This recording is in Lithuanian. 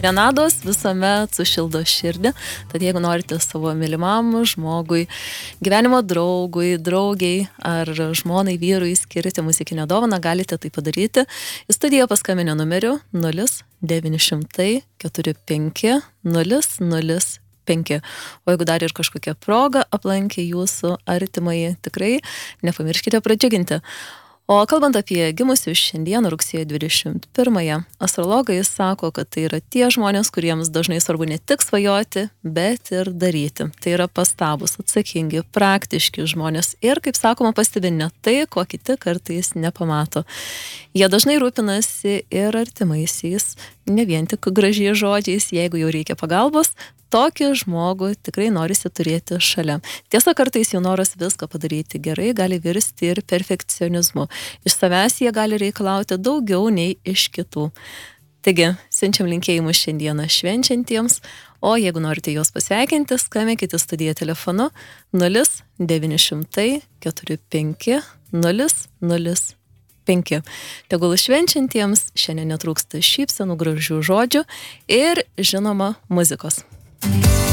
Renados visuomet sušildo širdį, tad jeigu norite savo mylimam žmogui, gyvenimo draugui, draugiai ar žmonai, vyrui skirti muzikinę dovaną, galite tai padaryti. Į studiją paskambinę numeriu 0900 45 005. O jeigu dar ir kažkokia proga aplankė jūsų artimai, tikrai nepamirškite pradžiuginti. O kalbant apie gimusius šiandien rugsėjo 21-ąją, astrologai sako, kad tai yra tie žmonės, kuriems dažnai svarbu ne tik svajoti, bet ir daryti. Tai yra pastabūs, atsakingi, praktiški žmonės ir, kaip sakoma, pastebi ne tai, ko kiti kartais nepamato. Jie dažnai rūpinasi ir artimaisiais, ne vien tik gražiais žodžiais, jeigu jau reikia pagalbos, tokį žmogų tikrai norisi turėti šalia. Tiesa, kartais jų noras viską padaryti gerai gali virsti ir perfekcionizmu. Iš savęs jie gali reikalauti daugiau nei iš kitų. Taigi, siunčiam linkėjimus šiandieną švenčiantiems, o jeigu norite juos pasveikinti, skambinkite studiją telefonu 0900 45 005. Tegul švenčiantiems šiandien netrūksta šypsenų, gražių žodžių ir, žinoma, muzikos.